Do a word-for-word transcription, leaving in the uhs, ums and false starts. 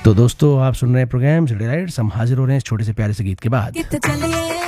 तो दोस्तों आप सुन रहे हैं प्रोग्राम सिटी राइट्स। हम हाजिर हो रहे हैं इस छोटे से प्यारे से गीत के बाद।